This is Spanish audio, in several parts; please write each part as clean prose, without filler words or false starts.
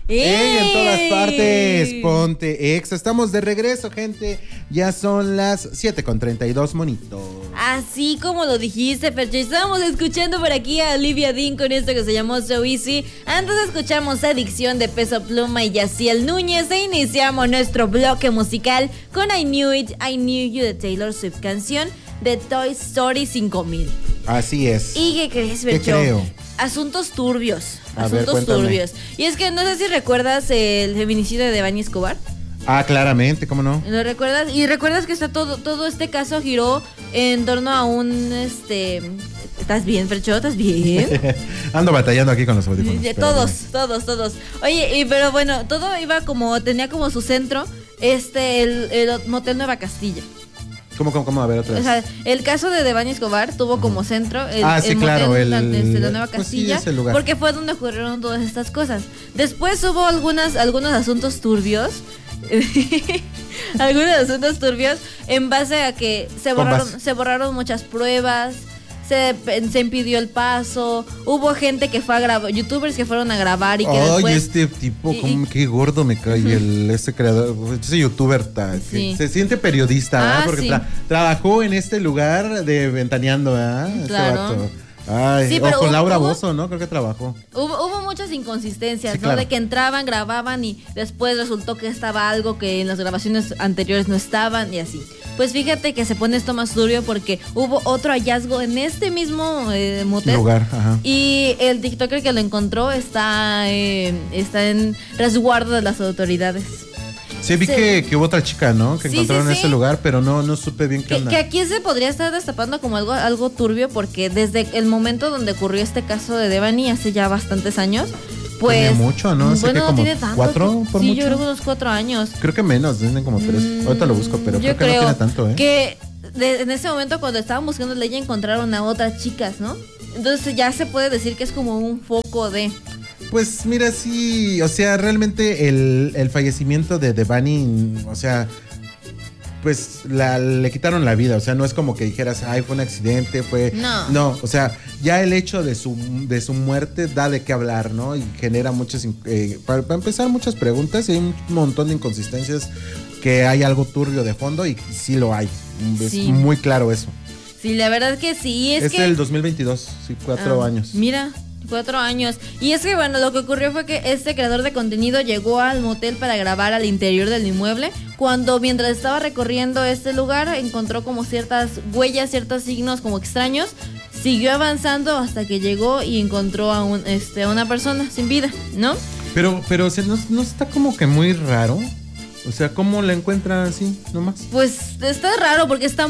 ¡Ey! En todas partes, ponte Exa. Estamos de regreso, gente. Ya son las 7:32, monitos. Así como lo dijiste, Fercho. Estábamos escuchando por aquí a Olivia Dean con esto que se llamó So Easy. Antes escuchamos Adicción de Peso Pluma y Yaciel Núñez. E iniciamos nuestro bloque musical con I Knew It, I Knew You de Taylor Swift, canción de Toy Story 5000. Así es. ¿Y qué crees, Fercho? ¿Qué creo? Asuntos turbios. A ver, asuntos cuéntame. turbios. Y es que no sé si recuerdas el feminicidio de Devani Escobar. Ah, claramente, ¿cómo no? ¿Lo recuerdas? Y recuerdas que todo este caso giró en torno a un ¿Estás bien, Fercho? ¿Estás bien? Ando batallando aquí con los audífonos. Todos. Oye, pero bueno, todo iba tenía como su centro el motel Nueva Castilla. ¿Cómo? A ver, otra vez. O sea, el caso de Devani Escobar tuvo como centro el claro, motel la Nueva pues sí, Castilla, ese lugar. porque fue donde ocurrieron todas estas cosas. Después hubo algunos asuntos turbios. Algunos asuntos turbios en base a que se borraron muchas pruebas. Se impidió el paso. Hubo gente que fue a grabar, youtubers que fueron a grabar y que después... este tipo, qué gordo me cae ese creador, ese youtuber Sí. se siente periodista, ¿verdad? Porque sí. Trabajó en este lugar de Ventaneando, ¿verdad? Claro. Ay, Sí, o pero con Laura Bozzo, ¿no? Creo que trabajó. Hubo muchas inconsistencias, Sí, ¿no? claro. De que entraban, grababan y después resultó que estaba algo que en las grabaciones anteriores no estaban y así. Pues fíjate que se pone esto más turbio porque hubo otro hallazgo en este mismo motel. Lugar, ajá. Y el TikToker que lo encontró está en resguardo de las autoridades. Sí, vi que hubo otra chica, ¿no? Que Sí, encontraron sí, en ese lugar, pero no supe bien qué onda. Que aquí se podría estar destapando como algo turbio porque desde el momento donde ocurrió este caso de Devani hace ya bastantes años, pues... Tiene mucho, ¿no? Sé que como tiene tanto. 4 por sí, mucho. yo creo que unos 4 años. Creo que menos, tienen como 3. Ahorita lo busco, pero Yo creo que no tiene tanto, ¿eh? Que en ese momento cuando estaban buscando ya encontraron a otras chicas, ¿no? Entonces ya se puede decir que es como un foco de... Pues mira, sí, o sea, realmente el fallecimiento de Devani, o sea, pues le quitaron la vida, o sea, no es como que dijeras, ay, fue un accidente, No, o sea, ya el hecho de su muerte da de qué hablar, ¿no? Y genera muchas, para empezar, muchas preguntas y hay un montón de inconsistencias, que hay algo turbio de fondo y sí lo hay, es Sí. muy claro eso. Sí, la verdad que sí, Es del 2022, sí, 4 años. Mira, 4 años. Y es que bueno, lo que ocurrió fue que este creador de contenido llegó al motel para grabar al interior del inmueble. Cuando mientras estaba recorriendo este lugar encontró como ciertas huellas, ciertos signos como extraños. Siguió avanzando hasta que llegó y encontró a una persona sin vida, ¿no? Pero o sea, ¿no está como que muy raro? O sea, ¿cómo la encuentran así nomás? Pues está raro porque está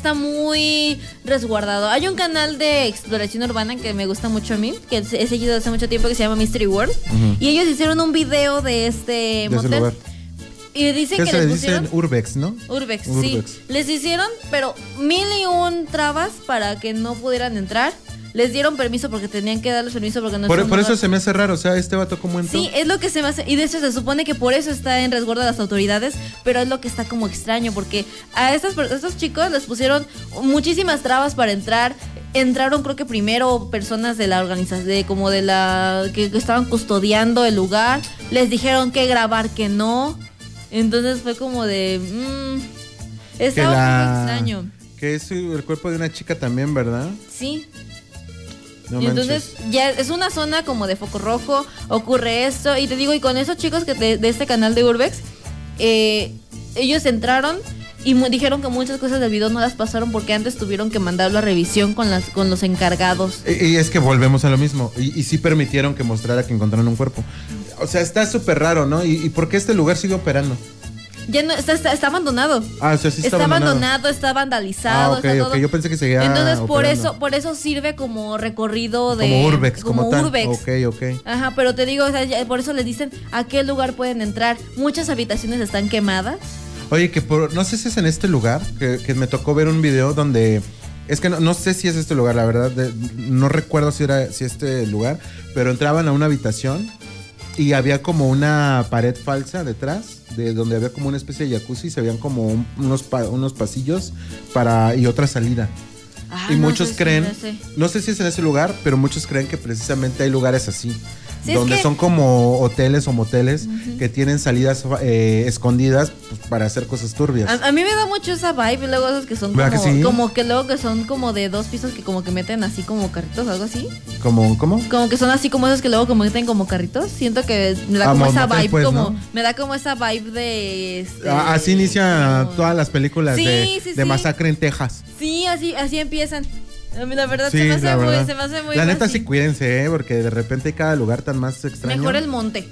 muy resguardado. Hay un canal de exploración urbana que me gusta mucho a mí, que he seguido hace mucho tiempo, que se llama Mystery World. Uh-huh. Y ellos hicieron un video de este motel. Ese lugar. Y dicen ¿Qué que se les le pusieron... dicen? Urbex, ¿no? Urbex, Urbex. sí. Les hicieron, pero 1001 trabas para que no pudieran entrar. Les dieron permiso porque tenían que darles permiso porque no Por eso se me hace raro, o sea, este vato cómo entró. Sí, es lo que se me hace, y de hecho se supone que por eso está en resguardo de las autoridades, pero es lo que está como extraño, porque a estos chicos les pusieron muchísimas trabas para entrar. Entraron creo que primero personas de la organización, como de la que estaban custodiando el lugar, les dijeron que grabar, que no. Entonces fue como de... estaba un poco extraño. Que es el cuerpo de una chica también, ¿verdad? Sí. No y entonces manches. ya es una zona como de foco rojo, ocurre esto, y te digo, y con esos chicos que de este canal de Urbex, ellos entraron y dijeron que muchas cosas del video no las pasaron porque antes tuvieron que mandarlo a revisión con los encargados. Y es que volvemos a lo mismo, y sí permitieron que mostrara que encontraron un cuerpo. O sea, está súper raro, ¿no? ¿Y por qué este lugar sigue operando? Ya no, está abandonado. Ah, o sea, sí está abandonado, está vandalizado. Ok, está todo. yo pensé que seguía Entonces operando. por eso sirve como recorrido de... Como Urbex, como tal. Urbex. Ok. Ajá, pero te digo, o sea, por eso les dicen a qué lugar pueden entrar. Muchas habitaciones están quemadas. Oye, no sé si es en este lugar, que me tocó ver un video donde... Es que no sé si es este lugar, la verdad, no recuerdo si este lugar, pero entraban a una habitación y había como una pared falsa detrás, de donde había como una especie de jacuzzi, se veían como unos pasillos y otra salida. Y muchos creen, no sé si es en ese lugar, pero muchos creen que precisamente hay lugares así. Sí, donde son como hoteles o moteles que tienen salidas escondidas pues, para hacer cosas turbias. A mí me da mucho esa vibe, luego esos que son como, ¿verdad que sí? como que luego que son como de 2 pisos que como que meten así como carritos, algo así. ¿Cómo? Como que son así como esos que luego como meten como carritos. Siento que me da como esa vibe, pues, como, ¿no? Me da como esa vibe de así inicia como... todas las películas de Masacre en Texas. Sí, así empiezan. A mí la verdad, sí, se me hace muy la neta fácil. sí cuídense, porque de repente hay cada lugar tan más extraño. Mejor el monte.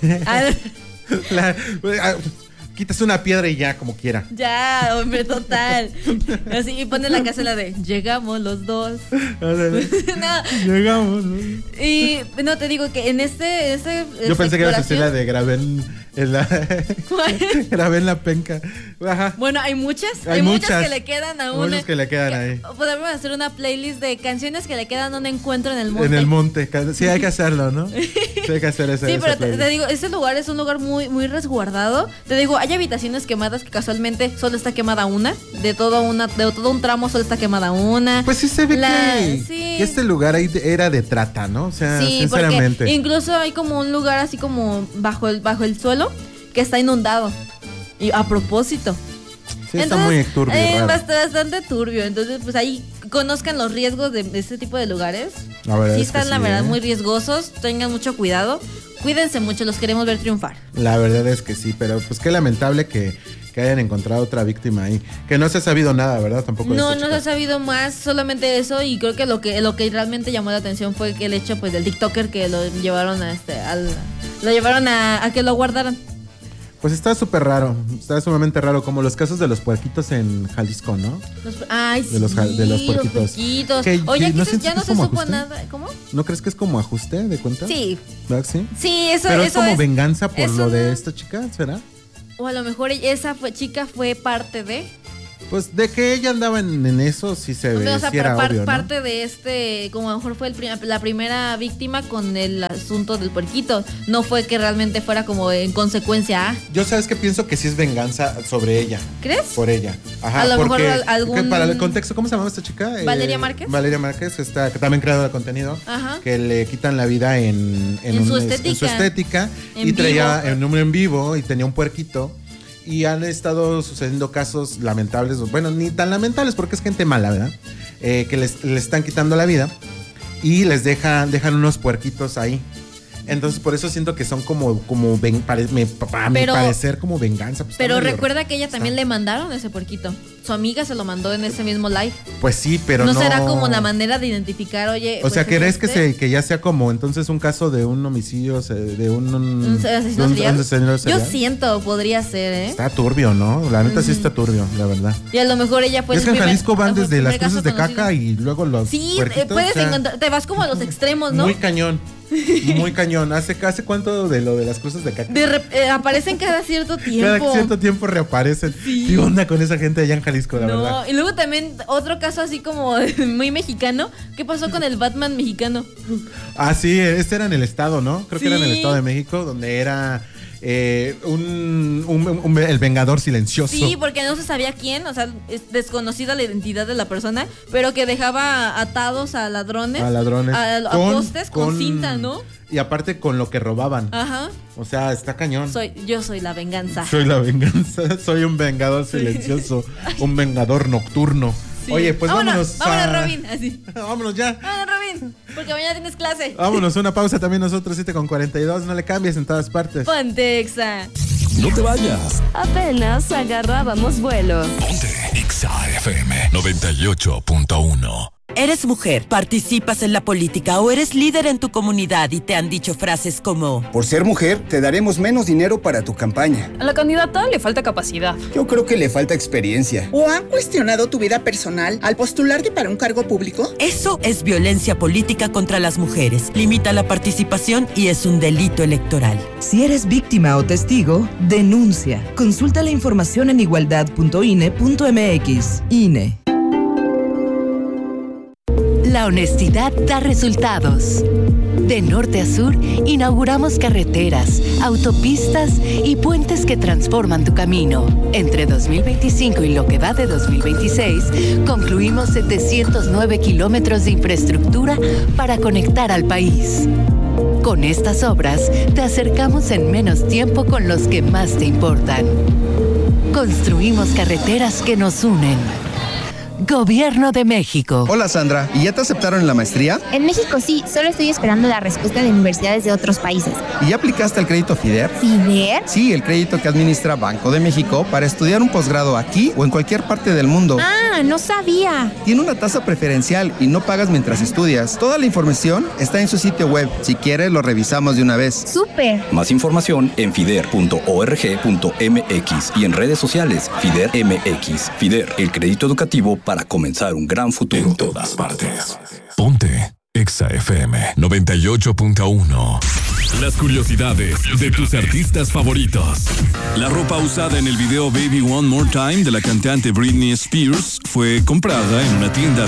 Quitas una piedra y ya, como quiera. Ya, hombre, total. Así, y pone la casela de llegamos los dos. No. Llegamos. Y no, te digo que en yo pensé que era la de grabé grabé en la penca. Ajá. Bueno, hay muchas que le quedan a una. Muchas que le quedan ahí. Podemos hacer una playlist de canciones que le quedan a un encuentro en el monte. En el monte. Sí, hay que hacerlo, ¿no? Sí, hay que hacer eso. Sí, pero te digo, ese lugar es un lugar muy, muy resguardado. Te digo, hay habitaciones quemadas que casualmente solo está quemada una. De todo un tramo solo está quemada una. Pues sí se ve que este lugar ahí era de trata, ¿no? O sea, sí, sinceramente. Incluso hay como un lugar así como bajo el suelo que está inundado. Y a propósito. Sí, entonces, está muy turbio. Bastante turbio. Entonces, pues ahí conozcan los riesgos de este tipo de lugares. Sí están, la verdad, muy riesgosos. Tengan mucho cuidado. Cuídense mucho, los queremos ver triunfar. La verdad es que sí, pero pues qué lamentable que hayan encontrado otra víctima ahí. Que no se ha sabido nada, ¿verdad? Tampoco. No se ha sabido más, solamente eso. Y creo que lo que realmente llamó la atención fue que el hecho pues del TikToker que lo llevaron a que lo guardaran. Pues está súper raro, está sumamente raro, como los casos de los puerquitos en Jalisco, ¿no? De los puerquitos. Oye, aquí ya no se supo nada. ¿Cómo? ¿No crees que es como ajuste de cuentas? Sí. ¿Verdad que sí? Sí, eso. Pero es como venganza por lo de esta chica, ¿será? O a lo mejor esa chica fue parte de... Pues de que ella andaba en eso, sí se ve, sí era obvio, ¿no? Parte de como a lo mejor fue la primera víctima con el asunto del puerquito. No fue que realmente fuera como en consecuencia. Yo sabes que pienso que sí es venganza sobre ella. ¿Crees? Por ella. Ajá. A lo mejor algún... Para el contexto, ¿cómo se llamaba esta chica? Valeria Márquez. Valeria Márquez, que también creadora de contenido. Ajá. Que le quitan la vida en su estética. Y traía en vivo y tenía un puerquito. Y han estado sucediendo casos lamentables, bueno, ni tan lamentables porque es gente mala, ¿verdad? Que les están quitando la vida y les dejan unos puerquitos ahí. Entonces por eso siento que son como mi parecer como venganza. Pues, pero recuerda que ella también le mandaron ese puerquito. Su amiga se lo mandó en ese mismo live. Pues sí, pero no será como la manera de identificar, oye. O sea, ¿crees que ya sea como entonces un caso de un homicidio, de un asesino serial? Yo siento, podría ser, ¿eh? Está turbio, ¿no? La neta sí está turbio, la verdad. Y a lo mejor ella fue. Es que en Jalisco van desde las cruces de caca y luego los. Sí, puedes encontrar. Te vas como a los extremos, ¿no? Muy cañón. Muy cañón. ¿Hace cuánto de lo de las cruces de caca? Aparecen cada cierto tiempo. Cada cierto tiempo reaparecen. Sí. ¿Qué onda con esa gente allá en Jalisco, la verdad? Y luego también otro caso así como muy mexicano. ¿Qué pasó con el Batman mexicano? Ah, sí, este era en el estado, ¿no? Creo que era en el Estado de México, donde era... el vengador silencioso. Sí, porque no se sabía quién, o sea, es desconocida la identidad de la persona, pero que dejaba atados a ladrones. A postes con cinta, ¿no? Y aparte con lo que robaban. Ajá. O sea, está cañón. Yo soy la venganza. Soy la venganza. Soy un vengador silencioso. Un vengador nocturno. Sí. Oye, pues vámonos Robin, así. Vámonos ya. Vámonos, Robin, porque mañana tienes clase. Vámonos, una pausa también nosotros, 7:42. No le cambies en todas partes. Ponte Exa. No te vayas. Apenas agarrábamos vuelo. Ponte Exa FM 98.1. Eres mujer, participas en la política o eres líder en tu comunidad y te han dicho frases como: por ser mujer, te daremos menos dinero para tu campaña. A la candidata le falta capacidad. Yo creo que le falta experiencia. ¿O han cuestionado tu vida personal al postularte para un cargo público? Eso es violencia política contra las mujeres. Limita la participación y es un delito electoral. Si eres víctima o testigo, denuncia. Consulta la información en igualdad.ine.mx. INE. La honestidad da resultados. De norte a sur, inauguramos carreteras, autopistas y puentes que transforman tu camino. Entre 2025 y lo que va de 2026, concluimos 709 kilómetros de infraestructura para conectar al país. Con estas obras, te acercamos en menos tiempo con los que más te importan. Construimos carreteras que nos unen. Gobierno de México. Hola Sandra, ¿y ya te aceptaron en la maestría? En México sí, solo estoy esperando la respuesta de universidades de otros países. ¿Y ya aplicaste el crédito FIDER? ¿FIDER? Sí, el crédito que administra Banco de México para estudiar un posgrado aquí o en cualquier parte del mundo. Ah, no sabía. Tiene una tasa preferencial y no pagas mientras estudias. Toda la información está en su sitio web. Si quieres, lo revisamos de una vez. ¡Súper! Más información en fider.org.mx y en redes sociales FIDER MX. FIDER, el crédito educativo para comenzar un gran futuro. En todas partes. Ponte Exa FM 98.1. Las curiosidades de tus artistas favoritos. La ropa usada en el video Baby One More Time de la cantante Britney Spears fue comprada en una tienda